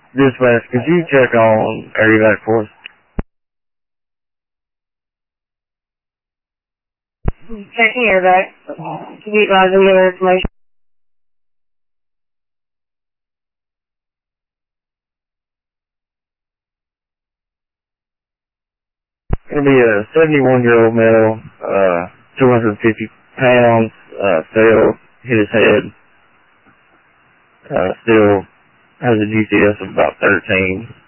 Dispatch, could you check on area for us? Checking airback. Can you advise any other information? It'll be a 71-year-old male, 250 pounds, fell, hit his head, still has a GCS of about 13.